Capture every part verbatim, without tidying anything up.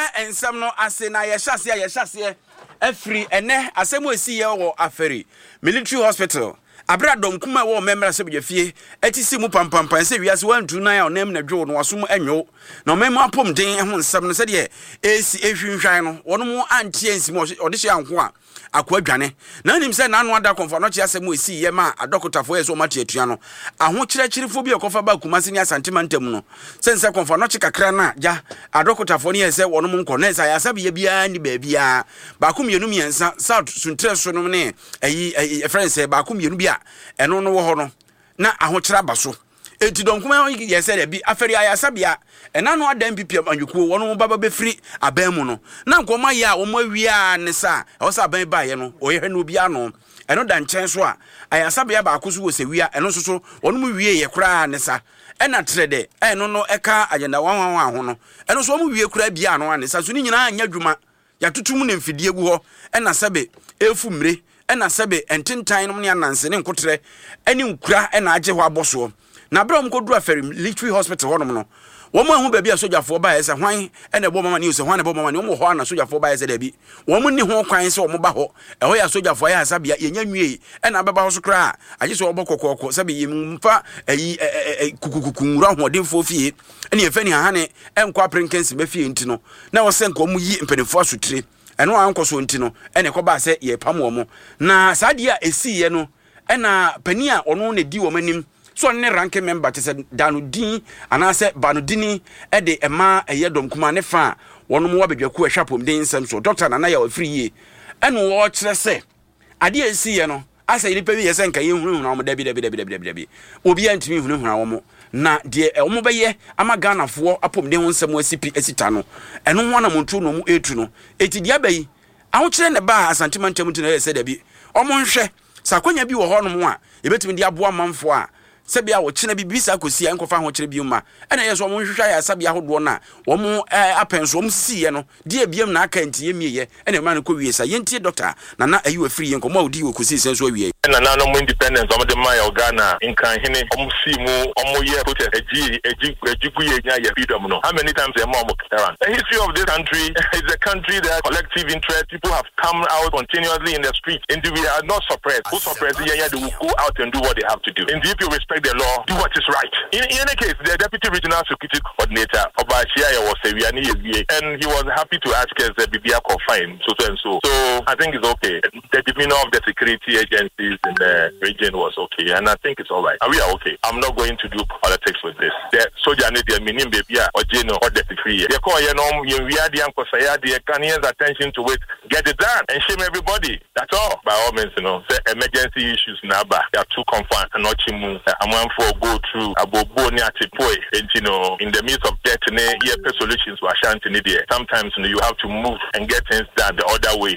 ensam no ase na ye hyase ye hyase afri ene asemu esi ye wo aferi military hospital abradom kuma wo memra se bejefie etisi mu pampampan se wiase wantu nan ya onam na dwo no wasom anwo na mem apom den ho nsam no se de esi ehwinhwan no wono mu antie nsi mo ode hye anko a akwa adwane na nim se na no ada konfa no kye asemu esi ye ma adokotafo ye so mate atua no aho kyerɛkyerefo bi ekofa ba kumase ni asantema ntam no sense konfa no kye kakra na ja adokotafo ne ye se wono mu nko na sa ya sabe ye bia ni ba bia ba kum yenu miensa south suntre so no ne ayi e friends ba kum yenu bia eno no wo ho no na ahokyera baso enti donkuma ye se de bi aferi ayasabia ena no adam pipia anwukuo wono baba befiri aban mu no na nkoma ye a wo mawia ne sa o sa aban ba ye no o ye hwe bia no eno da nchen so a ayasabia ba akoso wo se wia eno so so wono mu wie ye kura ne sa ena trede eno no eka agenda wanwan ho no eno so wo mu wie kura bia no ne sa so ni nyina anya dwuma ya tutum ne mfidie gu ho ena sabe efu mre ena sebe entintan no ne ananse ne nkotre eni nkura ena agye ho aboso na bra mkoduru aferi military hospital honom no wo mo ahu ba bia sojafo ba yesa hwan ena bo mama ne use hwan ne bo mama ne wo ho na sojafo ba yesa da bi wo mo ni ho kwan se wo mo ba ho e ho ya sojafo ya sabia yenya nwie ena baba ho so kra agye so wo bokokoko sabe yimfa ayi kukukuku nwura hodemfo fie ene ye fani ha ne enkwa prinkensi ba fie ntino na wo se nko mu yi mpenefo asotire eno ankoso ntino ene ko ba se ye pam wo mo na sadia esi ye no ena pani a ono ne di wo manim so ne rank member te se danudin anase banudini e de ema eyedom kuma ne fa wono mo wabedwaku ahwapom den nsem so doctor nana ya ofiri ye eno wo kire se ade esi ye no asa iri pe bi ye se nka ye hunu hunu mo dabi dabi dabi dabi dabi obi antimi hunu hunu wo mo na de e wo beye ama Ghanafo apom den nsem asipi asita no eno ho na montu no mu etu no eti dia bayi aho kire ne ba asantima ntam tu na ye se dabi omo nhwe sakonya bi wo ho no mo a ebetimi dia boa manfo a sebia wo kina bibisa kosi enkofa ho kire biuma ena yeso mo hwehwa ya sabia hodo na wo mo apenso wo msiye no die biem na aka ntie mieye ena ma no ko wiesa yentie doctor na na ayi wafiri yenko ma odi wo kosi senso wie na na no mo independence omo de ma ya Ghana nkan hene omo si mu omo ye protest eji eji ejigu ye nya ya freedom no how many times am omo Kataran the history of this country is a country that collective interest people have come out continuously in the street and we are not suppressed who suppressed yeah they will go out and do what they have to do and if you respect the law, do what is right. In, in any case, the Deputy Regional Security Coordinator, Obashia, was a and he was happy to ask us the B B R fine, so so and so. So I think it's okay. The demeanor of the security agencies in the region was okay, and I think it's all right. We are okay. I'm not going to do politics with this. The soldier need the meaning baby or Jeno or the security. They call you know, we are the uncle Saya, the Canadians attention to it, get it done, and shame everybody. That's all. By all means, you know, the emergency issues now, but they are too confined and not chimu. I'm for go through abobo ni atipoe and you know in the midst of death ne here solutions were shanty there sometimes you know, you have to move and get things done the other way.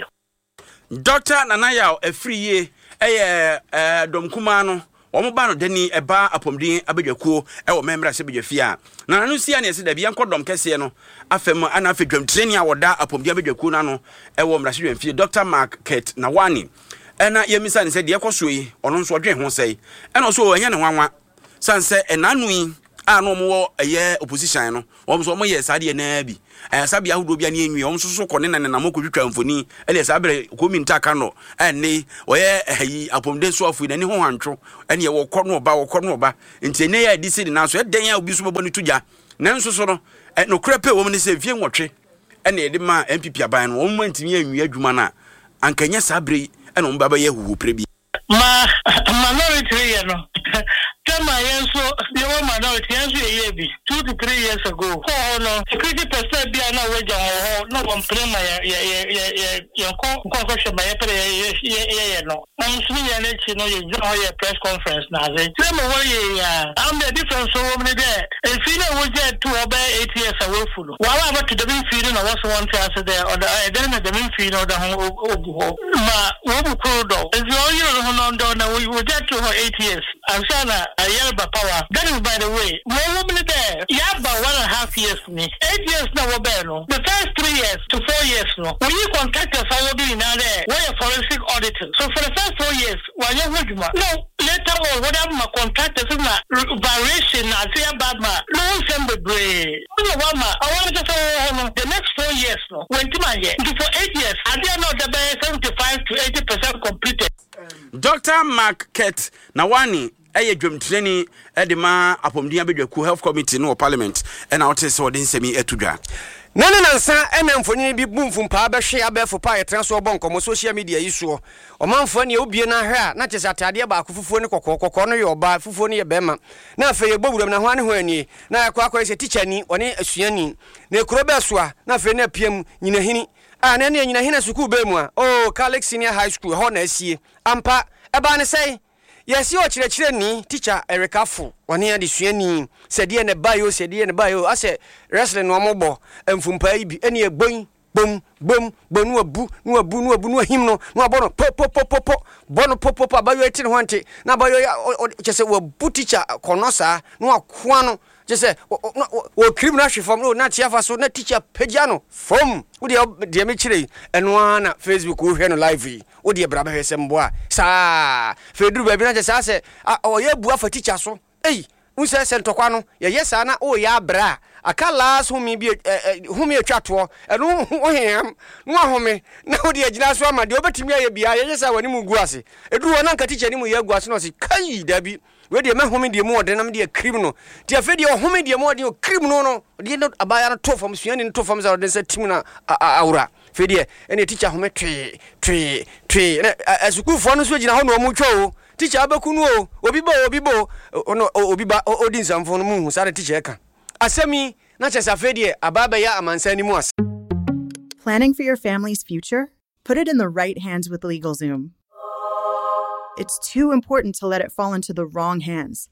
Doctor Nanaya efri ye eh eh domkuma no omo ba no dani eba apomdin abedwakuo e wo memra se bedwafia na nanu sia ne se da bia nkodom kese no afem ana afedwam training a woda apomdin abedwakuo na no e wo mra se dwamfie Doctor Mark Kate Nawani ena yemisa ne se de ekoso yi ono nso odwen ho sei ena so anya ne hwanwa sanse enanu yi ano mo eye opposition no wo so mo ye sade na bi ayasabi ahodo bia ne enwi wo so so kone na na mokodwitwa mfoni ele sabere komi ntaka no ene oye ayi apomde so afu na ne ho hantwo ene ye wo kɔ no ba wo kɔ no ba nti ne ya disi na so eden ya obi so bɔbɔ ne tuja na nso so no no krepe wo ne se fie nwɔtwe ene ye de ma M P P aban no wo mo ntimi anwi adwuma na ankanya sabere ene wo baba ye huhu prebi ma minority you know Tell my answer, the one minority answer a year be two to three years ago. Oh no, security person be an away on no one play my your concussion by a yeah no. I'm seeing an you know you join your press conference now. Tell me what you I'm the difference over there. If you know was there to obey eight years away full. While I went to the main field and I was one to answer there or the then the main field or the home. Ma Wobu Kudo. If you all you know, we were there to her eight years. I'm saying a Yelba power. That is by the way. One woman there. Yaba one and a half years me. Eight years now no. The first three years to four years no. When you contact us I will be in there. We're a forensic auditor. So for the first four years, when you would no later on whatever my contractors in my variation I say about my no assembly. No one ma I want to say the next four years no when time here for eight years I did not the seventy-five to eighty percent completed. Doctor Mark Ket Nawani eye dwemtreni e de ma apomdin abedwaku health committee no parliament e na wote se wode nsemi etudwa nane nansa ena mfoni bi bumfum pa behwe abefo pa yetra so bonko social media yiso omanfo ne obie na hwe a na chese atade ba akofufuo ne kokko kokko no ye oba fufuo ne ye bema na afa ye gbowuram na ho ane ho ani na akwa akwa se teacher ni one asuani na ekuro be so a na afa na piam nyinahini a na ne nyinahini school be mu a oh Calix Senior High School ho na asie ampa eba ne sei yesi o kirekire ni teacher Erika Fo one ya de suani se de ne bayo se de ne bayo ase wrestling no mobo emfumpa ibi ene egbon bom bom bonu abu no abu no abu no ahim no no abono pop pop pop pop bono pop pop abayo eti ho ante na bayo chese wo bu teacher konosa no akoa no chese wo criminal hwefam no na tia fa so na teacher pagya no fom wo de de me kire eno ana Facebook wo hwe no live wo de bra ba hwese mbo a sa feduru ba bi na chese ase o ye bu afa teacher so ei unse se ntokwa no ye yesa na o ya bra aka last humi bi humi atwato eno ho hem no ahome na wo de agina so ama de obetimi aye bia ye yesa wani mu gu ase eduru na nka teacher ni mu ye gu ase no se kai dabi we de ma humi de mu ode na me de criminal de afa de humi de mu ode criminal no de no abaya no to fam suani no to fam za de se tim na awura fe de ene teacher home twe twe twe asuku fo no so gina ho no mu twa o teacher abekunu o obi bo obi bo ono obi ba odin samfo no mu sare teacher ka asemi na chesa fedie ababa ya amansa ni mu as. Planning for your family's future? Put it in the right hands with LegalZoom. It's too important to let it fall into the wrong hands.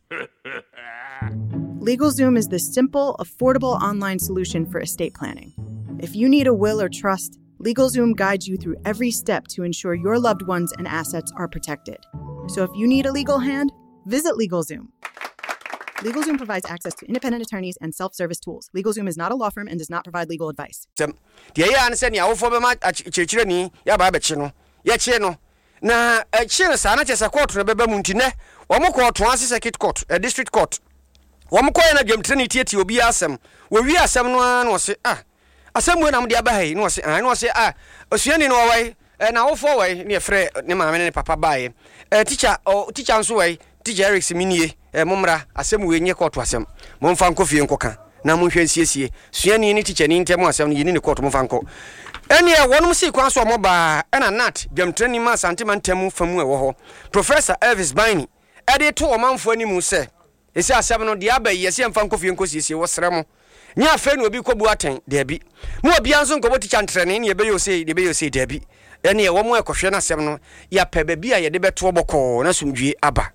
LegalZoom is the simple, affordable online solution for estate planning. If you need a will or trust, LegalZoom guides you through every step to ensure your loved ones and assets are protected. So if you need a legal hand, visit LegalZoom. LegalZoom provides access to independent attorneys and self-service tools. LegalZoom is not a law firm and does not provide legal advice. The ya an send ya wo for be ma chirechire ni ya ba be chi no. Ya chi no. Na chi no sa na chesa court no be ba munti ne. Wo mo court ase circuit court, a district court. Wo mo koy na dwemtre ni tieti obi asem. Wo wi asem no an wo se ah. Asem we na mo de aba hai no wo se ah no wo se ah. Osuani no wai na wo for wai ne frɛ ne maame ne papa bae. Eh teacher o teacher nso wai teacher Eric Siminie eh momra asem we nye court asem momfa nkofie nkoka na monhwe nsiesie suani ni teacher ni ntem asem ni ni court momfa nko ene e wonum si kwan so moba ena nat dwamtrani ma santema ntem famu e wo ho Professor Elvis Baini ede to omanfo ani mu se esi asem no de abayi ese mfa nkofie nkosiesie wo sremo nya afa no obi kobu aten de bi mo obi anso nkobo teacher ntrene ne ye be yo sei de be yo sei de bi ene e wo mo e kohwe na asem no ya pe ba bi a ye de beto boko na sumdwie aba.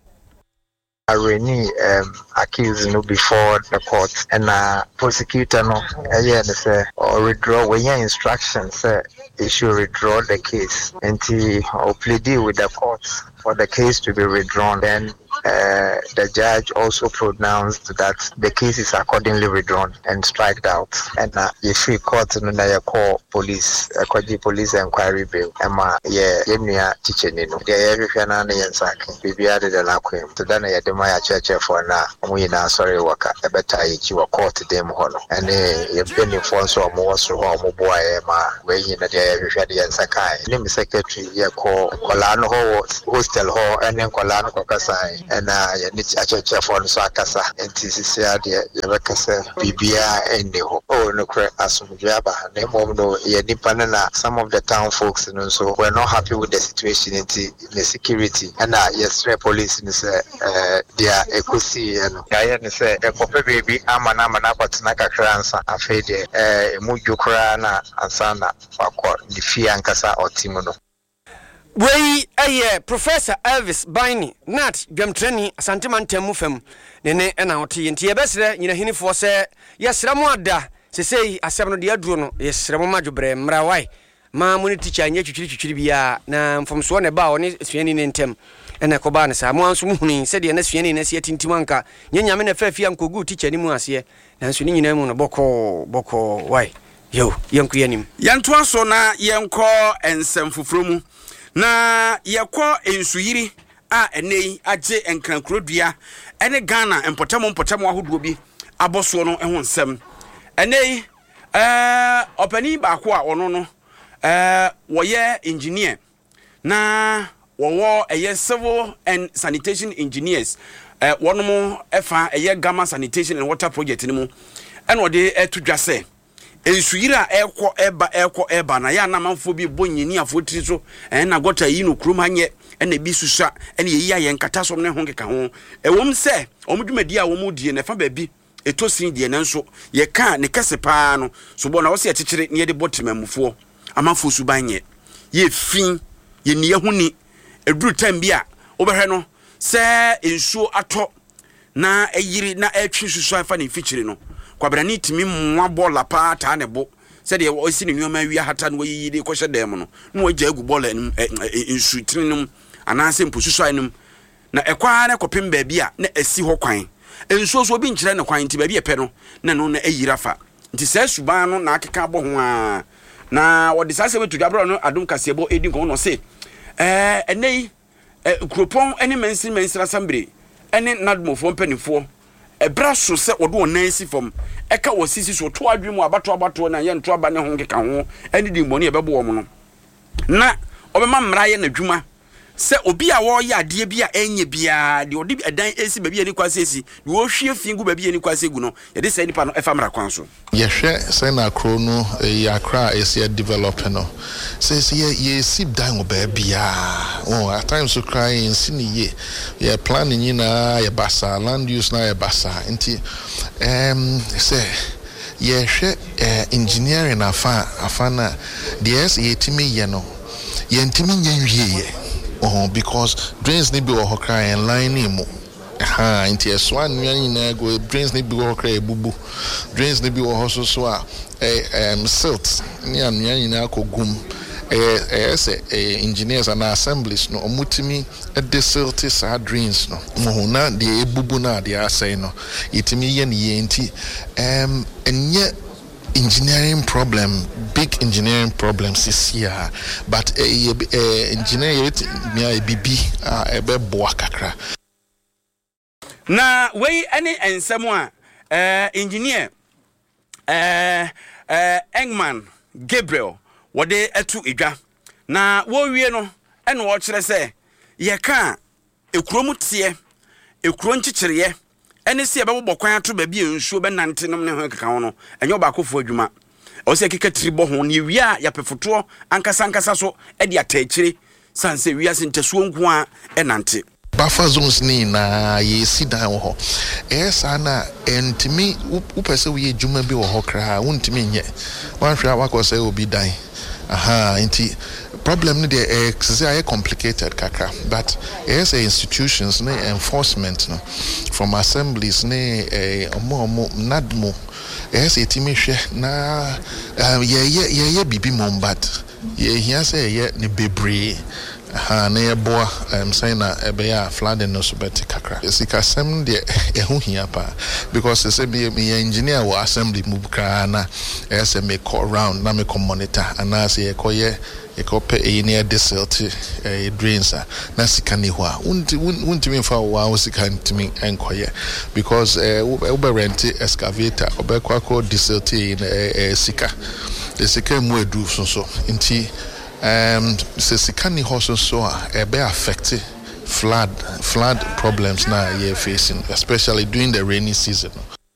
Areni um accused no before the court and uh prosecutor no uh, yeah they say or withdraw when your instructions say they should withdraw the case until or plead with the court for the case to be withdrawn. Then uh, the judge also pronounced that the case is accordingly withdrawn and striked out. And uh, if we court no na ya call police, uh, kwaji police inquiry bill. Emma yeah yemia teacher ni no. Yeah every na na yensake. Bibi ade de la kwem. To dana ya dema ya church for na. Omo na sorry waka. Ebeta yi wa court dem ho no. And eh yebeni for so omo so ho omo boy ma we yi na de every de yensaka. Ni secretary ya call kola no ho hostel ho ene kola no kokasa. And uh, you need to check for the Sakasa and T C C R. Yabakasa, Bibia, and the oh, no, Asumjaba, name of no Yadipanana. Some of the town folks, and so we're not happy with the situation in the security. And uh, yes, police in uh, they are equity and I say, a copy baby, Amana, Manapatanaka Kransa, a fade, a Mujukrana, and Sana, the Fiancasa or Timono. We aye Professor Elvis Baini nat dwamtrani asantema ntemu fam ne ne na oti nti yebesre nyina hinifo se yesremo ada sesei asem no de aduro no yesremo madwobre mrawai ma muni teacher nya twitwiri twitwiri bia na mfomso ne ba oni suani ne ntem ene ko ba ne sa mo anso muhuni se de na suani na se tintim anka nyanyame na fafia nkogu teacher ni mu ase na nso ni nyina mu no boko boko wai yo yanku yanim yanto aso na yenko ensem fufromu na yakọ ensuyiri a enei age enkrankrodua ene Ghana empotamo empotamo ahodoɔ bi aboso no ɛho nsɛm Ene eh opani baako a ono no eh woye engineer na wowo eye civil and sanitation engineers eh wono mo efa eye Gamma Sanitation and Water Project ni mu ene wode etu dwase ensuyira ekọ eba ekọ eba na ya na manfo bi bonyini afotiri so en na gota yi no krum hanye ene bi susua ene yeyi aye nkata som ne ho keka ho ewom se omdwumadi a wom die ne fa ba bi etosin die ne nso ye ka ne kese paa no so bo na wo se ekekere ne ye de botemamufo amafo su banye ye fin ye ne huni eduru time bi a obehwe no se ensuo ato na eyiri na etwi susua fa ne fichire no kwabrani timi mwa bola pa ta ne bo se de o si ne nyoma wi hata no yiyi de kohye dem no no wagya agu bola ensu tirinum anase mposusu anum na ekwa ne kopem ba bi a na asi ho kwan ensu so bi nkire ne kwan nti ba bi epe no na no na ayira fa nti se suban no na akeka bo ho a na wodi sase wetu dwabro no adum kasebo edi ko no se eh enei kropon ene mensin mensin assembly ene nadmofo mpanifo ebra so se wodo onansi fom eka wasisi so to adwemu abato abato na ye nto aba ne ho nkeka ho ene di mboni ebebo wo no na obema mraye na dwuma se obi a wo ya ade bi a enye bia de odi edan esi ba bi ani kwase esi de wo hwie fingu ba bi ani kwase gu no ye de se nipa no efa mra kwan so ye hwe se na kro no ya kra esi develop no se se ye ye sip dan oba bia oh at times so crying sini ye ye planning nyina ye basa land use na ye basa nti em se ye hwe engineering afa afa na de yes ye timi ye no ye ntimi nyanwie ye oh because drains need be wo cry and line mu ha inti eswan nyan na go drains need be wo cry bubu drains need be wo so so a um silt nyan nyan na akogum eh eh say engineers and assemblies no omutimi e de silt sa drains no mo na de ebubu na de asay no itimi ye ne ye nti um enye engineering problem, big engineering problems is here, but uh, uh, engineering me B B a be boa kakra. Na we any ensemo a engineer eh eh Engman Gabriel wode etu edwa na wo wie no ene wo kire se ye ka ekuro mutie ekuro nchichireye ene se be bobokwan ato ba bi ensuo be nantenom ne ho keka ho no enyo ba akofo adwuma o se keka tribo ho ne wi a ya pefoto ankasa ankasa so e de atachire sanse wi ase ntesuo nko a enante buffer zones ni na ye si dan ho esa na entimi upese wi adwuma bi wo ho kra wontimi nye wanhwa wakose obi dan aha inti problem no dey eh complicated kakra but as a institutions ne enforcement no from assemblies ne eh omo omo nadmo as a timihwe na ye ye ye bibi mombat ye hia say ye ne bebre ha na ye boa em say na ebe ya flooding no so beti kakra esika sem de ehu hia pa because say be me engineer wo assembly move kra na as a make around na me monitor and as ye koye ekope e near desert e drains na sika ni ho a wunti me fa wa sika ntimi enkoye because eh ube rent excavator obe kwako desert e sika the sika mu edu so so nti um se sika ni ho so so a e be affect flood flood problems na ye facing especially during the rainy season.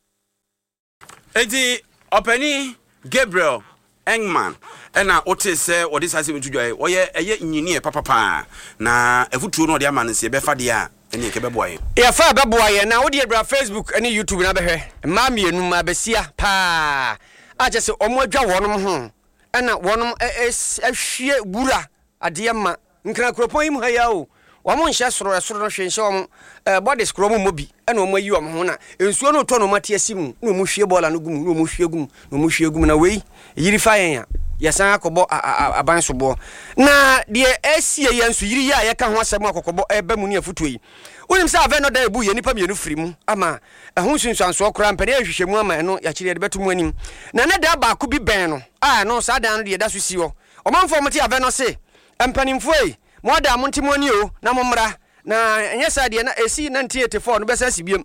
Enti openi Gabriel Engman ena ote se odi sase metu dwae oye eye engineer papa pa na efutuo no de amane se be fa de a ene ke beboaye e fa beboaye na odi ebra Facebook ene YouTube na behwe ma mienu ma besia pa a je se omo adwa wonom ho ena wonom ahwie bura ade ma nkra kropon im ha ya o wamo nhye soro soro no hwenhye wom body scroll mu mobi ena omo ayi wom ho na ensuo no to no mate asimu na omo hwie bola no gum na omo hwie gum na omo hwie gum na wei yiri fa yen ya yasan akobo aban sobo na de esie yansu yiri ya ye ka ho asem akokobo eba mu ne afuto yi wonim sa ave no da ebu ye nipa mienu firi mu ama ehun sunsuanso okra mpane ahwehwemu ama eno ya kire de betum anim na na da ba ko bi ben no ah no sa dan no de da so si ho omanfo mti ave no se empanimfo yi mo da mo ntimo ani o na mo mra na enye sa de na esi nineteen eighty-four no besa sibiem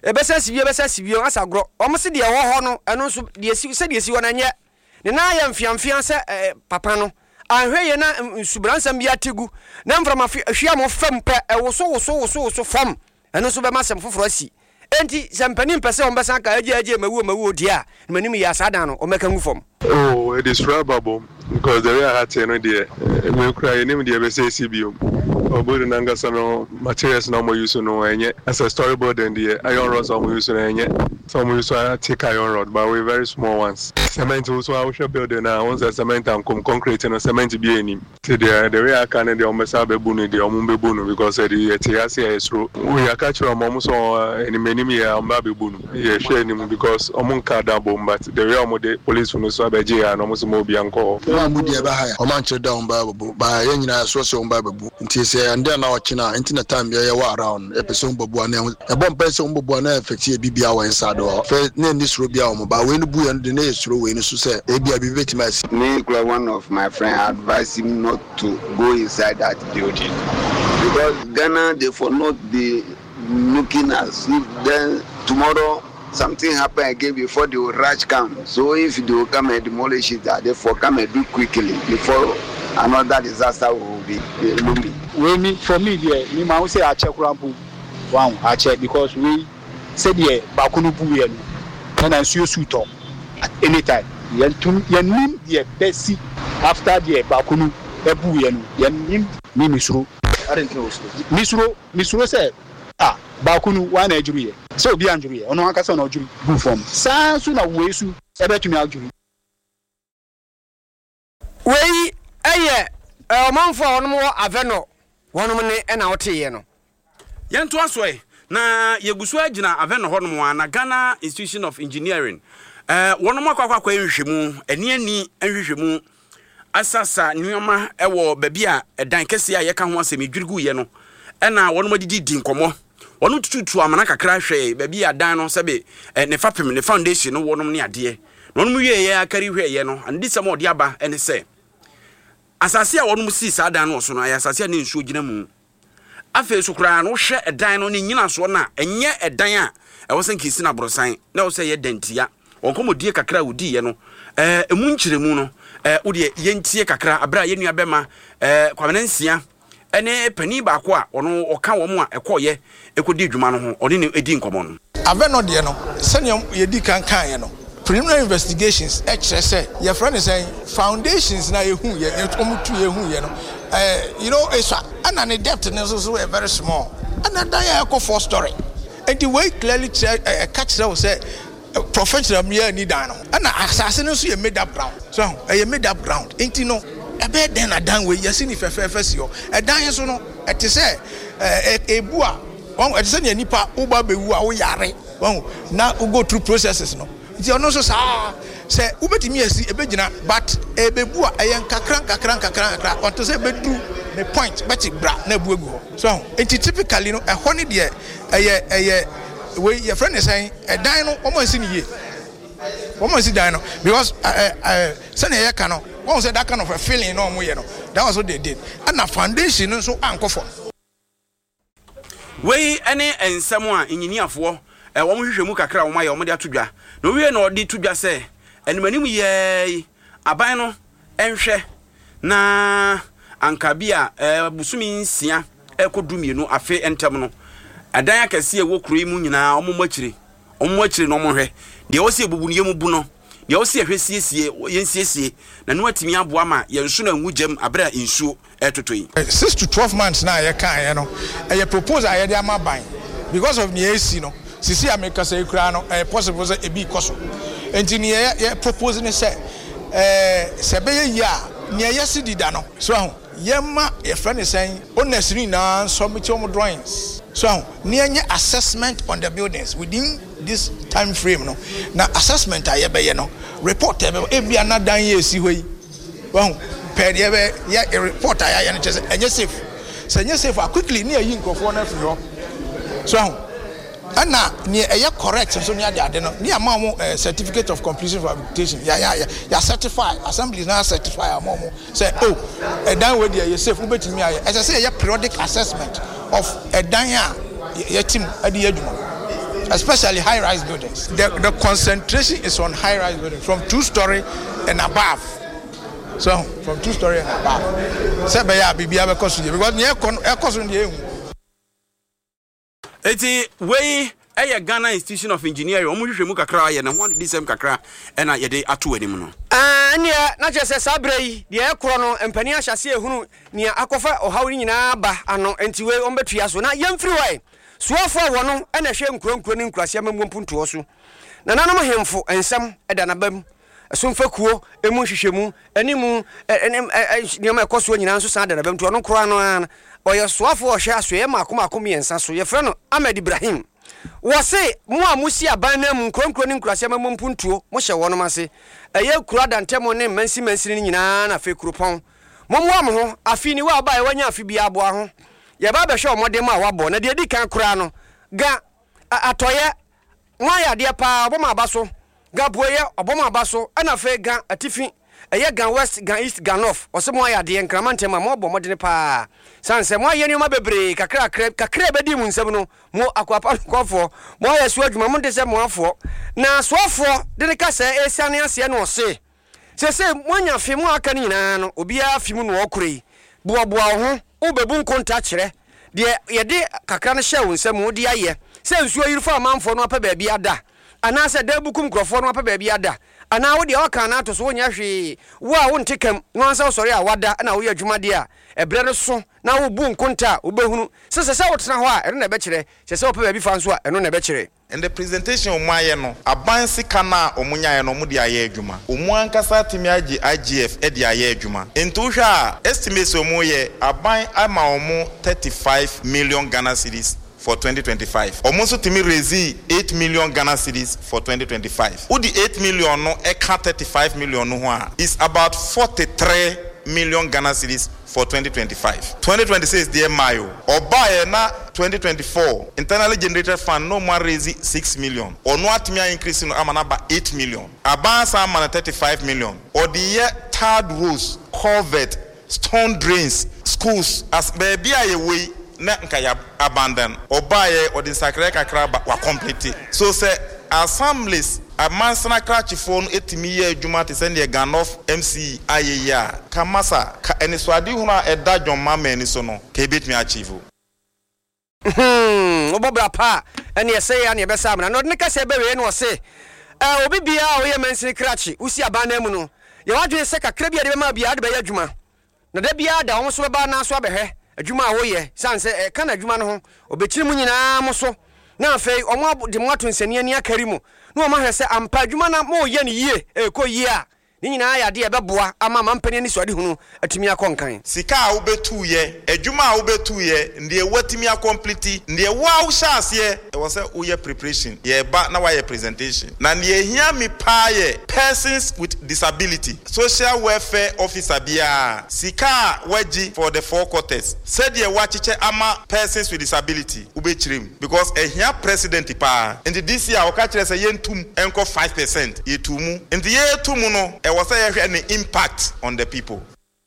ebesa sibio ebesa sibio asagro omo se de wo ho no eno nso de si se de si wona nye ne na ya mfiamfia se papa no anhwe ye na nsubransa bia tegu na mframa hwia mo fam pe ewoso woso woso woso fam eno nso be masem foforo asi enti sempani mpese on besa ka aje aje mawu mawu dia manim ya sada no o meka ngu fam. Oh, it is probable because the way I had to know the we cry name the besa sibio obodo nanga some materials no more use no enye as a storyboard and the iron rods no more use no enye some use take iron rod but we very small ones cement also I should build now once cement and concrete and cement be any to the the way I can the almost have bunu the ombe bunu because the tiasi is through we are catch from almost any many me am ba bunu yeah share him because omun ka da bomb but the way omo the police no so abeje and almost mo bi anko o mu die ba ha o man che down ba bu ba ye nyina so so ba bu nti and then now china internet time be ya around episode bobo na e bom person bobo na effect e bibia wa inside o fe na ni suro bia o ba we no bu en de na suro we ni so say e bia bi betimasi me one of my friend advised him not to go inside that building because Ghana they for not be looking as if then tomorrow something happen again before they will rush come. So if they will come and demolish it, therefore come and do quickly before another disaster will be looming. We me for me there, me ma say I check rampu. Wow, I check because we said yeah, bakunu bu yen. Can I see you suit up at any time? Yen tum yen nim the best after the bakunu ebu yen yen nim ni misro. I don't know. Misro misro say ah bakunu one ejuri so obi anjuri ono akasa na ojuri bu form saa so na weesu ebetumi ajuri wei eye omanfo onmo aveno wonom ne na wote no yento asoe na yegusu agina aveno honom na Ghana Institution of Engineering eh wonom akwakwa kwa nhwehwemu eni ani nhwehwemu asasa nyoma ewo babi a edan kese a yeka ho asem edwirigu ye no ena wonom didi di nkomo wonu tutu amana kakra hwe baby adan no sebe ne fapem ne foundation no wonum ne ade wonum wie ye akari hwe ye no ande sem ode aba ene se asase a wonum si sa adan no so no asase a ne nsuo gina mu afa so kra no hwe edan no ne nyina so na enye edan a e wo senki si na brosan na wo se ye dantia wonkomodie kakra wudi ye no eh emu nkyiremu no eh wo de ye ntie kakra abra ye nua bema eh kwamenansia ene pani ba ko a ono oka wo mu a ekoye ekodi dwuma no ho oni ne edi nkomo no aveno de no senior ye di kan kan ye no preliminary investigations e kire say your friend is saying foundations na ye hu ye omutu ye hu ye no eh you know it's and the depth is so very small and that ya ko four story and the way clearly uh, catch that say uh, professional me ni dan no and assassin so ye made up ground so e made up ground enti no ebe den adan we yesi ni fefefe si yo edan so no ete se ebu a won ete se ni nipa wo ba bewu a wo yare won na wo go through processes no nti ono so sa se wo betimi asi ebe gina but ebebu a eyen kakran kakran kakran kakran onto se bedru the point beti bra na bu egu so enti typically no e ho ne de eye eye we your friend is saying edan no omo asi ni ye omo asi dan no because eh eh se na ye ka no one said that kind of a feeling no more, you know. That was what they did. And the foundation so anchor for. We any and someone engineer for a woman who muka cry on my omodia to dwa. No we no di to dwa say. And many ye abano enhwe na ankabia eh busumi nsia ekodumi no afe entem no. Adan akase e wo kuro mu nyina omomachire. Omomachire no mohwe. De wo se ebubu ne mu bu no. Ya wo se ahwesiesie yensiesie na no atimi aboa ma yenso na nwugem abra insuo etotoyi six to twelve months na ye kan ye no e proposal ye de amaban because of the A C no sisi America say kra no e possible say e bi koso enti ne ye propose ne say eh se be ye ya ne ye si dida no so ho ye ma ye friend ne say onesri na submit your drawings so ne nye assessment on the buildings within this time frame no na assessment aye be ye no report e be anadan ye si hoyi won pe de be ye report aye ye no chese enye safe se enye safe quickly ne ayi nkofo na fi ho so ana ne eye correct so ne ade ade no ne ama mo certificate of completion for habilitation ya ya ya certify assembly na certify ama mo say oh edan we dey ye safe wo betimi aye e say ye periodic assessment of edan a ye team ade adwuma especially high-rise buildings. The, the concentration is on high-rise buildings from two-story and above. So from two-story and above. Say by ya bibi abe kosu because nye kosu ndiye. Eti wey eye Ghana Institution of Engineering omo hwehwe mu kakra ye na ho de sem kakra e na ye de ato anim no. Ah ne na je se sabre yi de ekoro no empani ahyase ehunu ne akofa ohawri nyina ba ano enti we ombetua so na yemfiri wai suafo wo no e na hwe nkuro ne nkurase amammu mpuntuo so na nanom hemfo ensam e da na bam asomfakuo emu hwehwemu animu ne ma ekoso nyina nso san da na bam to no koro no oye suafo o hwe aso ye makoma akoma yensa so ye frɛ no Ahmed Ibrahim wose mu a musi aban na mu nkronkro ne nkurase amammu mpuntuo mo hye wono mase eye kura dantemo ne mansi mansi ni nyina na fe kuropon momwa mo ho afi ni wa ba ye wanya afi bia abo ho ye ba be hwe omodem a wabo na de di kan kura no ga atoye nwa ya de pa oboma abaso ga boye oboma abaso ana fe ga atifi eye gan west gan east gan north ose mo ya de nkramante ma mo bomo de pa sanse mo ye ni ma bebre kakra kakra bedi mu nsem no mo akwapa kwafo mo ya so adwuma mo de se mo afo na so afo de ne ka se esiane ase no ose se se mo nya fi mo aka ni nyina no obi afi mu no okurei boaboa ho obebu nkonta kire de ye de kakra no hye wo nsem mo de aye se nsuo yirfa amanfo no apa ba bia da ana se da bukum krofo no apa ba bia da ana wo de aka na to so wonya hwe wo a wo ntekam no ansa sori a wada na wo adwuma de a ebre no so na wo bu nkonta wo behunu se se se wo tena ho a eno na be kire se se wo pa ba bi fa nso a eno na be kire. In the presentation omo aye no aban sika na omunya aye no mu de aye adwuma omu ankasa timi agi I G F e de aye adwuma ento hwa estimate omu ye aban ama omu thirty-five million Ghana cedis for twenty twenty-five. Almost to me raise eight million Ghana cedis for twenty twenty-five. Udi eight million no eka thirty-five million no is about forty-three million Ghana cedis for twenty twenty-five. twenty twenty-six dear Mayo. Obaye na twenty twenty-four internally generated fund no more raise six million. Or no atimia increase no amanaba eight million. Abansa amana thirty-five million. Or the year third roads, culvert, stone drains, schools as baby aye way na nka ya abandon obaye odin sakre kakra wa complete so say assemblies amansana krachifo no etimi ye adwuma te send ye Ganof M C ayeya kamasa ka eniswade hu na eda dwomma mani so no ka ebetimi achieve hmm obobra pa ene yese ya ne besa amna no ne ka se bewe no se eh obi bia o ye mansini krachi usi abana mu no ye wadwe se kakra bia de be ma bia de be ya adwuma na da bia da wo so ba na so abehwe adwuma a wo ye sanse e kana adwuma no ho obekiri mu nyina mo so na afei omo de mo ato nsani ani akari mu na omo hwese ampa adwuma na mo ye ne yie e ko yie a ni nyina ya de e beboa ama mampani ni so ade hunu atumi akonkan sika a wo betu ye adwuma a wo betu ye ndie watimi acomplete ndie wa wo hyase e wo se wo ye preparation ye ba na wa ye presentation na ndie hia mi pa ye persons with disability social welfare officer bia sika waji for the four quarters said ye wa chiche ama persons with disability ubechirim because e hia president pa and this year wo ka kire se ye ntum enko five percent ye tumu and ye tumu no was an impact on the people.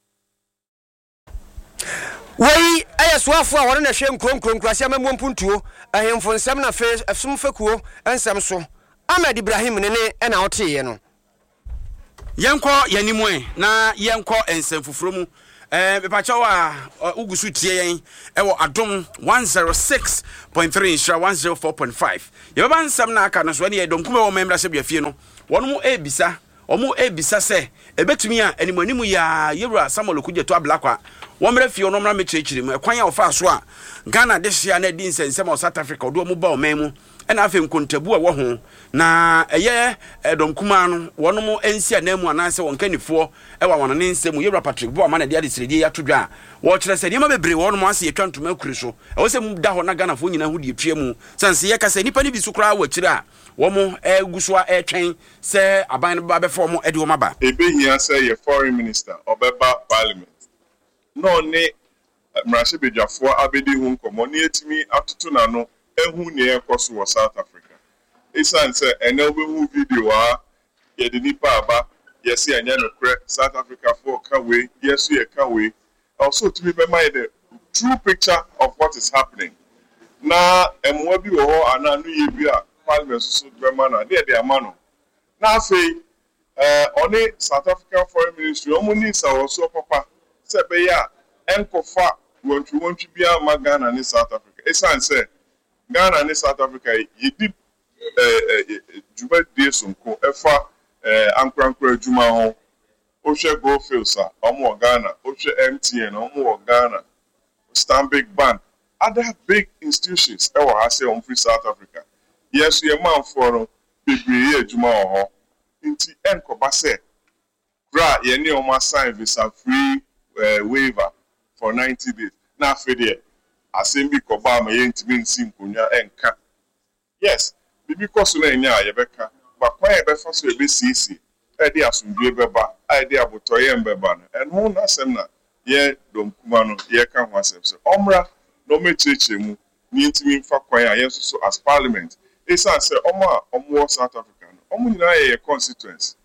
Wei aya swafo a wona na hwe nkron nkron nkrase amammu mpuntuo ahemfo nsem na fe afsum fakuo ensem so Ahmed Ibrahim ne ne na oteye no yenko yanimo e na yenko ensem fufuro mu eh bepacha wa ugusu tie yen e wo adom one oh six point three insha one oh four point five ye ba nsem na aka no so ne ye donkume wo memra se biafie no wono mu ebisa omo ebisa se ebetumi a animanimu ya yewura Samuel Okudjeto ablakwa womre fie no mra mechechiri mu ekwan ya ofa so a Ghana de hia na di nsensem o South Africa do mu ba o memu ena afa nkontabu a wo ho na eye edomkuma no wono mu ensi anamu ananse wonkanifo e wa wonane nsem yewura Patrick Bo ama na de adesredi ya todwa wo kire se niam bebre wono mu ase yetwa ntoma akuri so e wo se mu da ho na Ghana fo nyina ho de etwa mu sanse ye kasa nipa ni bi so kra wa kire a womo eguswa etwen se aban ba be form edi wo maba ebehia say ye foreign minister obeba parliament no ne mrashibejafo abedi hu nkomo ne etimi atoto na no ehu ne ekoso wo South Africa isan say ene obehu video a ye de nipa aba ye se anya no kre South Africa for ka we yes ye ka we also to be my the true picture of what is happening na emwa bi wo ho ana no ye bi a parliament so be man na dey dey man no na afei eh oni South African Foreign Ministry omo ni sa wo so papa se be ya enkofa wontwi wontwi bia ma Ghana ni South Africa esan se Ghana ni South Africa yedi eh juba de sonko efa eh ankrankra juma ho ohwe go filsa omo Ghana ohwe M T N omo Ghana Stanbic Bank other big institutions e wa say on free South Africa yes ye man for no bebre adwuma ho nti enkoba say gra ye ne o ma sign visa free uh, waiver for ninety days na afede asembi koba ma ye ntimi nsi nkonya enka yes bibi koso na enya ye beka ba kwa ye be faso e be sisi e de asundue beba e de abotoye mbeba no en ho na sem na ye dom kuma no ye ka ho asem so omra no mecheche mu ni ntimi mfa kwan a yeso so as parliament esa say omo omo South Africa no omo nyina ye constituency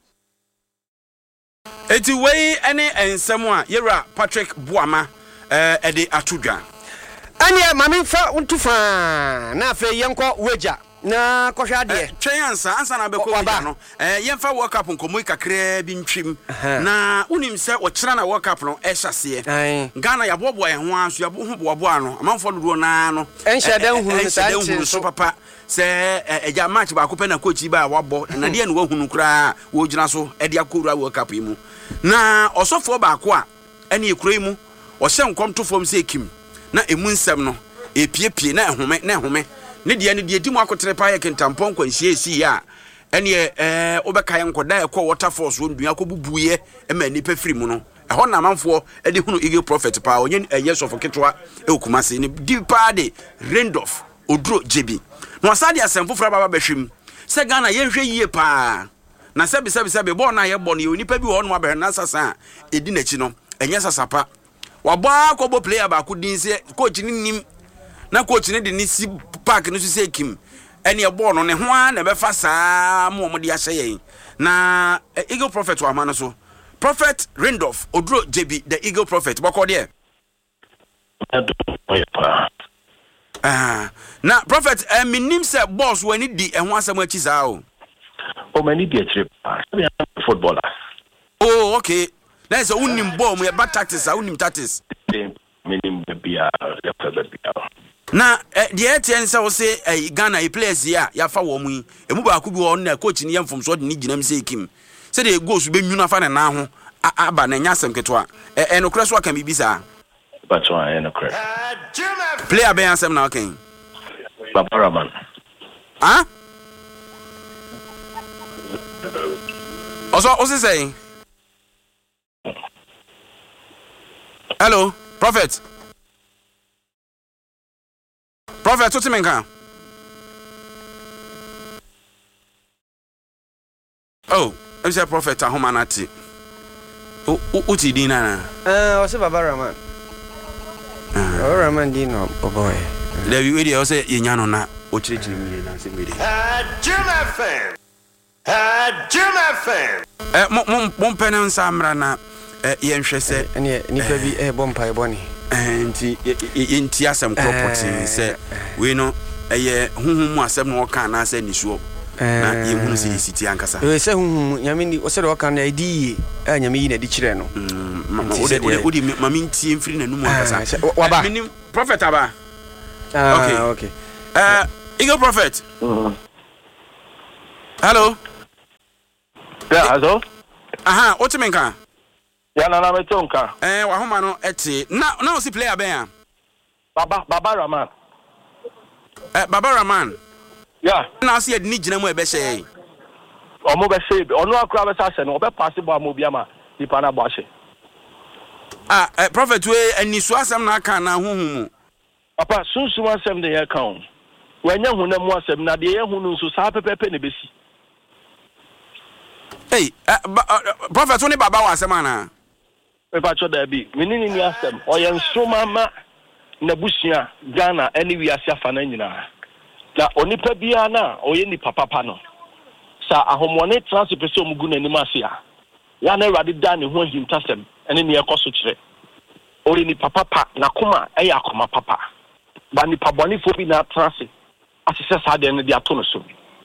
eti wei ene ensem a yera Patrick Boama eh ede atudwan ane mame mfa untufa na afa yenko weja na kohwa de twen ansa ansa na beko weja no eh yemfa World Cup nkomo kakra bi ntwim na unim se wo kira na World Cup no e hyase Ghana ya bobo e ho aso ya bo bobo ano amanfo dodo na no enhya dan hunu sa dan so papa se eja match ba ko pe na coach ba wabo na de na wo hunu kura wo gina so e de akora World Cup mu na osofo ba ko a ene ekura mu o hye nkom to fom se ekim na emu nsem no epiepie na ehome na ehome ne de ne de di mu akotere pa ye kentampon kwanhie esi ya ene eh obeka ye nkoda ekọ waterfalls wo ndua ko bubuye e ma nipa firi mu no eho na manfo e de hunu Eagle Prophet pa onye eye sofo ketwa e okumase ne di pa de Randolph Oduro Jebi no asade asemfo fra baba behwem se Ghana ye hwe yie pa na sebi sebi sebi bo na ye bo ne onipa bi ho no abehwe na sasa edi nachi no enye sasapa wabo akobo player ba ko din se coach ni nim na coach ni de ni si park no se kim ene e bo no ne ho a na be fa saa mo mo de ahye yen na Eagle Prophet wa ma no so Prophet Randolph Oduro Jebi the Eagle Prophet boko de ah na Prophet eh, minim se boss wani di ehho asem achi saa o o mani di achire footballer oh okay na so unim ball mu ya back tactics a unim tactics minim bia ya bia na the etn say we say Ghana e players ya ya fa wo mu emu ba ku bi wo na coach ni yemfom so de ni ginam say kim say the goals be nwuna fa na na ho aba na nya asem ketwa e enokra so aka bibi sa but one enokra player be ansem na okay Babaraman ah also also say hello Prophet Prophet what mean kan oh I'm say Prophet ahomanati o o ti din na eh o se Babaraman Babaraman din no boy le wi we o se yenya no na o chirechiri mi na se mi de ah Juma fan ah Juma fan eh mo mo penen samra na eh yenhwe se ene nipa bi eh bompa e boni enti enti asem kropoti se we no eye huhum mu asem no kan na se nisuo na yehunu se siti ankasa e se huhum nyame ni o se do kan na idi a nyame yi na di kire no o de o de mami ntie mfiri na numu ankasa waba minim Prophet aba ah okay okay uh Eagle Prophet hello yeah hello aha what mean kan ya na na metonka eh wa homa no eti na na o si player ben a baba Babaraman eh Babaraman yeah na o si edi ni gina mu e be hye omo be hye onu akura be sa hye no obe pass bo amobia ma ipa na bo hye ah eh Prophet we anisu asem na aka na huhum mu papa sunsu asem de ye kan wanya hunam asem na de ye hunu nso sa pepepe ne besi hey uh, uh, Prophet oni baba wa asem ana e pa cho da bi menini ni asem o ye nsoma ma na busia Ghana ene wi asia fa na nyina na onipa bia na o ye ni papa pa no sa ahomone transfer so mugu na ni asia ya na rade da ne ho hintasem ene ne ekoso kire o ye ni papa pa na koma e ya koma papa ba ni paboni fo bi na transfer asese sa de ne dia to no so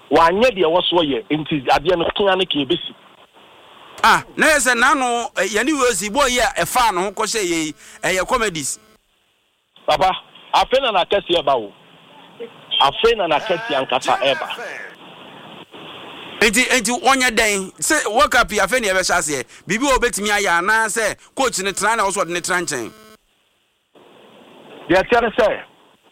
wanye de wo so ye enti ade no kan ne ke besi ah na yesa na no yani wosi boy ya e fa no ko hye ye e comedies papa afena na kesi eba wo afena na kesi ankata eba enti enti onye den se work up ya afena e be hyase bibi obetimi aya na se coach ne tra na wo so de ne tra nchen de tere se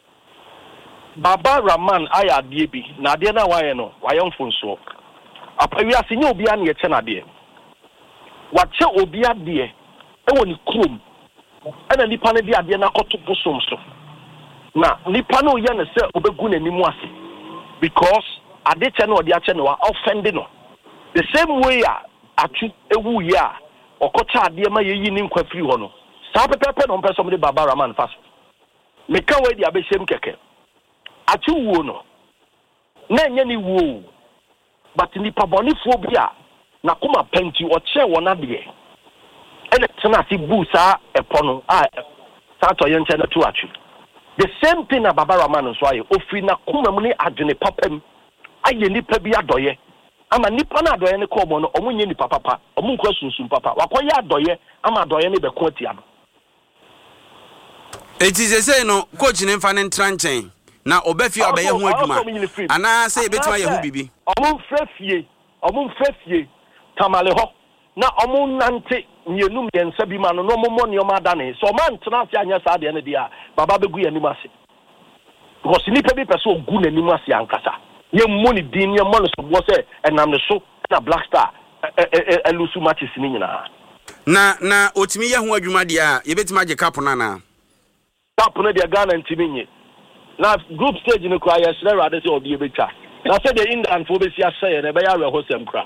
Baba Rahman aya de bi na de na waye no waye mfonso apawi asenye obi a na ye che na de wache obi ade e woni krom ana nipa ne de ade na koto bosom so na nipa no ye ne se obegu nanimu ase because ade che no ode ache no wa offend no the same way a atu ewu ya okocha ade ma ye yi ni nkwa firi ho no sa pepepe no mpeso me de Baba Rahman fast me kan we di abeshem keke atu wo no na enye ni wo but nipa bonifo bi a na kuma penti o che wona de ene tena si bu sa epo no a sa to ye nche na tu atu the same thing na Baba Rahman so aye ofri na kuma mu ni adwene papam aye nipa bi adoye ama nipa na adoye ne ko mo no omunye nipa papa omun kwa sunsun papa wakoye adoye ama adoye ne be ko tia no eti se say no coach ne mfa ne ntranchen na obefi obeye ho adwuma ana say betima ye hu bibi omun frefie omun frefie tamale ho na omun nante nyenu yensa bi ma no no mo ne o ma dane so man tena ase anya sa de ne dia baba begu ye nimu ase because nipa bi pese ogu na nimu ase ankasa ye money din ye money so bo se enam ne so na Black Star elusu matches ni nyina na na otimi ye ho adwuma dia ye betima je cap na na cap na dia Ghana ntimi nye na group stage ni kwa ya sire rade se obi ebetwa na se de Indian fo be si aseye na be ya re hosem kra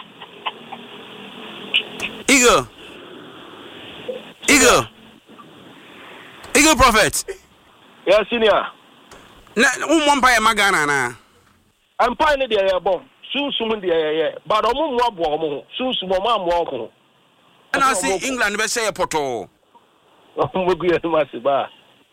Eagle Eagle Eagle Prophet yes senior na ummo mpa ya magana na ampa ne de ye bon sunsum de ye ye but omo mo abo omo sunsum omo amo omo na si England be say poto omo gu ye ma se ba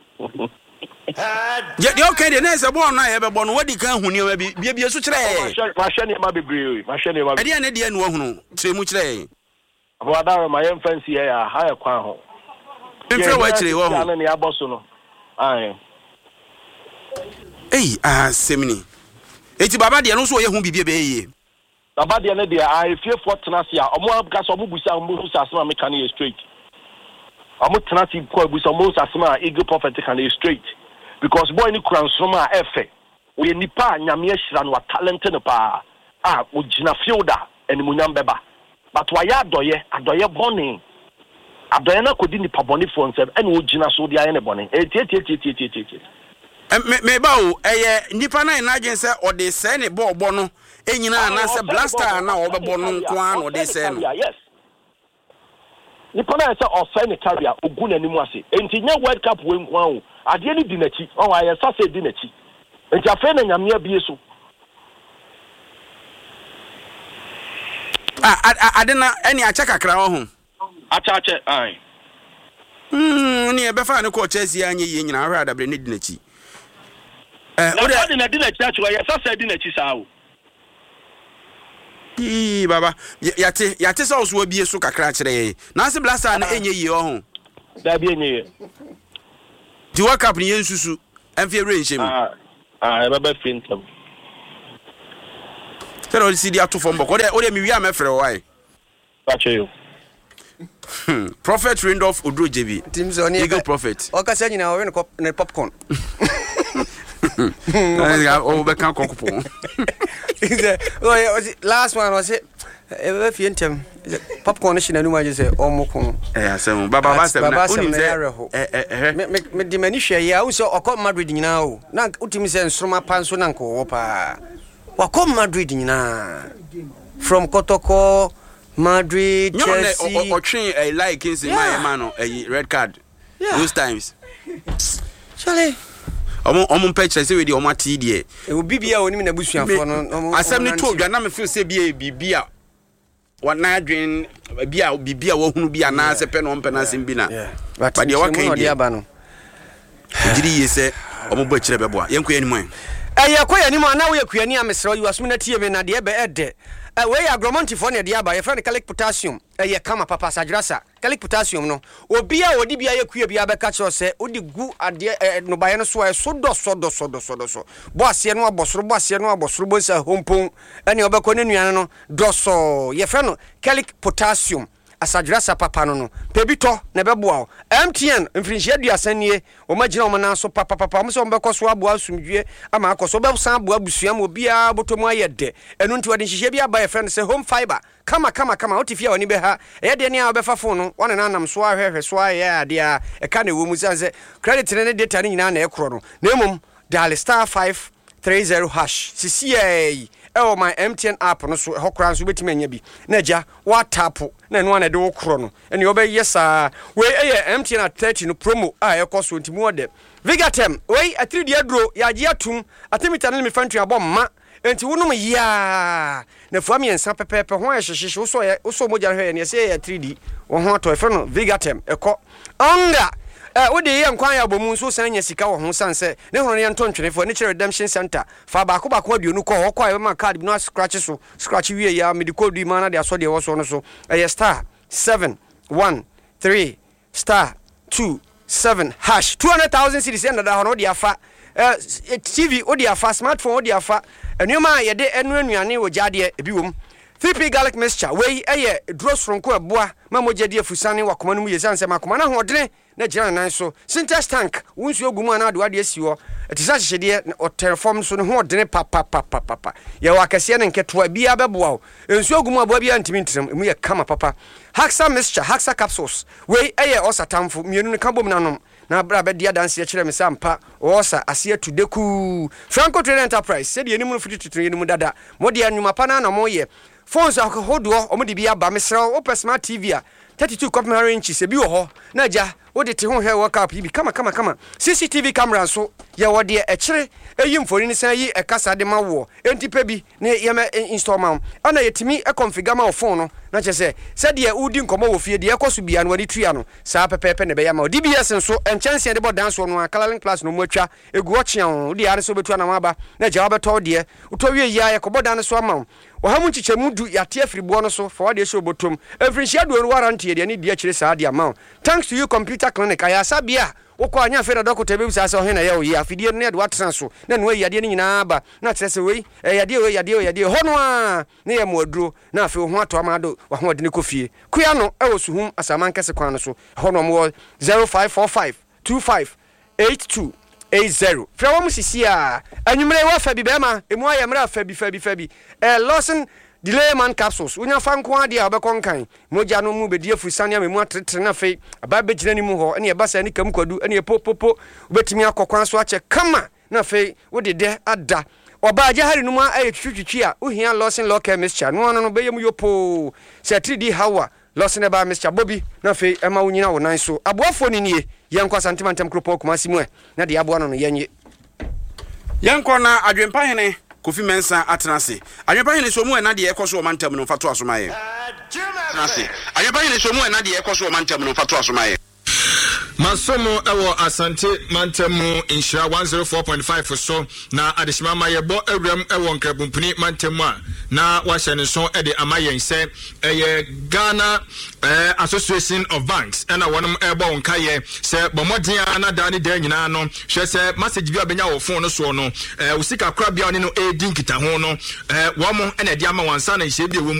ye de okay de na se bo na ye be bo no wadi kan huni ma bi bia so kire ma hwe ne ma bebre ma hwe ne ma e de ne de ne wo hunu kire mu kire Abada ma yem fancy ya ha ya kwan ho. Mfre wa kire wo ho. Na ne aboso no. Ai. Eh ah semini. Eti baba de no so ye hu bibie be ye. Baba de ne de ai fie for tenase a omo ka so omo busa omo busa asema me kan ye straight. Omo tenase ko busa omo busa asema Eagle Prophet kan ye straight because boy ni kransoma efe. We nipa nyame ahira no talent ne pa. Ah ogina fielder enimunyam beba. But why adoye adoye boni adoye na kodi ni paboni for nsem ene ogina so dia ene boni eti eti eti eti eti eti me me ba o eye nipa na na agyen se ode se ne bo obo no enyina na se Black Star na obebo no nko an ode se no yes nipa na se ofe ne carrier ogu na nimu ase enti nya World Cup we nko an o ade ni di nachi o wa ye sase di nachi enti afa na nyame abie so ah adena eni acha kakra wo ho acha acha ai mm ni e be fa ne ko Chelsea anye ye nyina ahwa adabre ne dinachi eh o de na dinachi acho ya sasa dinachi sa wo ii baba yate yate sa oso abie so kakra kire na se Black Star na enye ye wo ho da bi enye ye di World Cup ni yensusu emfe renhye mu ah ah e baba fintam Pero si dia to fombo ko de o de mi wi amefre why pacho Prophet Randolph Odrojebi Eagle Prophet o ka se nyina o we ne popcorn ya o be kan kokopo last one was it e be fie ntem popcorn shi na nu ma je se o mo ko eh asem baba baba sem na uni se eh eh me me di mani hwe ya o so o ko Madrid nyina o na utimi se nsroma panso na nko wo pa wa ko Madrid nyina from Kotoko Madrid Chelsea no o train a like in my man a red card those times Charlie omo omo picture say we di omo T D e e obi bia oni me na busuafo no asem ni to dwa na me feel say bia bibia wana adwen bia bibia wo hunu bia na se pe no mpe na sem bi na but dia waka dia ba no giri ye se omo bo kire beboa yenko ye ni mo ɛyɛ kɔ yɛ nim ana wo yɛ kuani amesrɛ you asum na tie me na de ebe ɛde we ya agromonti for ne de aba ye friend calic potassium ɛyɛ kama papa sagrasa calic potassium no obi a odi bia yɛ kua bia bɛka kyerɛ sɛ odi gu ade no baye no so ɛ so do so do so do so do so bo ase no abosoro bo ase no abosoro bo nsa hompon ɛne obɛkɔ ne nuane no do so ye friend no calic potassium asagrasa papa no no pebito na bɛboa M T N mfrinhia duasanie o magina o mana so papa papa mo se o bɛkɔ so aboa sumdwe ama akɔ so bɛsan aboa busua mo bia botomu ayɛde ɛno nti wɔde nhihia bia ba yɛ friend sɛ home fiber kama kama kama otifia wani bɛha ɛyɛ de ne a bɛfa phone no wɔne na nam so ahwehwɛ so ayɛ ade a ɛka na ɛwɔ mu san sɛ credit ne ne data ne nyina na ɛkorɔ no na emom dial star five three zero hash sisiɛ ɛwɔ my M T N app no so ɛhɔ kora nso betimi anya bi na agya wa tap na ɛno ana de wo korɔ no ɛne wɔbɛyɛ saa we ɛyɛ M T N at thirty no promo a ɛkɔ so ntimi wɔde Vigatem we atiri de aduro ya agye atum atemita ne me fantu abɔ mma enti wonom ya na fuam yensa pepepe ho ɛhyehyehye wo so yɛ wo so mogya hwɛ ne sɛ yɛ three D wo ho atɔ ɛfɛ no Vigatem ɛkɔ anga eh wo de ye nkwan ya bomu nso san nya sika wo ho sanse ne hono ne nto ntwenefo ne kire redemption center fa ba ko ba ko aduonu ko ko ayi ma card bi no scratch so scratch wie ya medical du ma na de aso de wo so no so eh star seven one three star two seven hash two hundred thousand cedis and da hono de afa eh T V o de afa smartphone o de afa enuma ye de enu anuane wo jade ebi wom three P garlic mixture wey eye dros fronko eboa ma mogye afusane wakoma no mu yesan se makoma na hodene na gira nan so syntax tank wonsu ogumu ana de wade asi ho etisa hyehede o terform so ne hodene pa pa pa pa pa ye wakase ne nketo bia beboa o ensu ogumu aboa bia ntimi ntiram emu ye kama papa haxa mixture haxa capsules wey eye osatamfo mienu ne kabom nanom na bra be dia dance ye kire me sampa osa ase atudeku Franco Trade Enterprise se de enimu no fiti tutun enimu dada modi anwuma pa na na moye phones ahodoɔ ɔmo de bia ba mesrɛ o smart T V a thirty-two computer inches e bi wɔ hɔ na ja wo de te ho hwɛ work up bi kama kama kama C C T V camera so ye wo de ɛkyere eyi mfoni ne san yi ɛkasa de ma wo enti pe bi ne ye me install ma ana yetimi e configure ma wo phone no na kyɛ sɛ sɛ de udi nkɔmɔ wo fie de ɛkɔso bia no wadi tua no saa pepepe ne be ya ma D B S nso ɛnkyɛnse de bɔ dance no a coloring class no mu atwa egu ɔkyea wo de are so betua na maba na gya wo betɔ de utɔ wie yi a yɛkɔbɔ dan so ama wo ha mu nkyekyɛmu du yate afiriboɔ no so fa wade hyɛ obotom ɛfrinhyia do warranty de ne de akyire saa de ama thanks to you computer clinic ayasa bia wokɔ anya fɛ doctor be bisa sɛ ɔhe na yɛ wo yi afidie no ne de watran so na no yade ne nyinaa ba na kyerɛ sɛ wei yade wei yade wei yade hɔ no a ne yɛ moaduro na afɛ ho atɔ amado wa ho de ne kofie kuya no ɛwɔ suhum asaman kɛse kwan no so hɔ no mo zero five four five two five eight two eight zero fra wo musisi a anwumre wa fa bi be ma emu ayemra fa bi fa bi fa bi eh Lawson delay man capsules unya fa nko ade a obekon kan moja no mu bedi afusane amemu atetre na fe aba begina ni mu ho ene e basa ni kam kwadu ene popopo obetimi akokwan so ache kama na fe wo de de ada oba aje hari no mu aye twitwitwi a ohia Lawson local mixture no no no beyem yopo se three D hawa Lawson ba mixture bobi na fe ema wonyina wo nan so aboafo ni nie yenkwa santimantem kropo kumasi mu e na de aboa no no yenye yenkwa na adwempa hene Kofi Mensa atenase adwempa hene so mu e na de ekoso omantam no fato asomaye atenase adwempa hene so mu e na de ekoso omantam no fato asomaye Masomo ewo Asante Mantemu Inshira one oh four point five so na adeshima ma yebo ewrem ewo nkrabumpuni Mantemu a na wahye ne so e de amayen se eye Ghana eh, Association of Banks ena wonom ebo nkaye se bomodin ana da ne da nyina no hwe se message bi abenya wo phone no so no eh usika kra bia ne no edi nkita ho no eh wo mo ena de ama wansa na hye bi